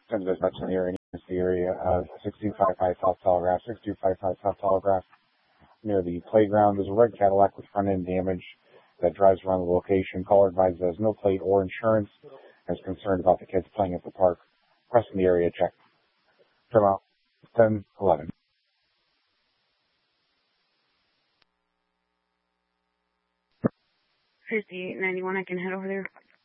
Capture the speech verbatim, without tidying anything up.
Send this much in the area, in the area of six two five five South Telegraph, six two five five South Telegraph, near the playground. There's a red Cadillac with front end damage that drives around the location. Caller advised there's no plate or insurance and is concerned about the kids playing at the park. Requesting the area check. Come out ten eleven. fifty-eight ninety-one, I can head over there.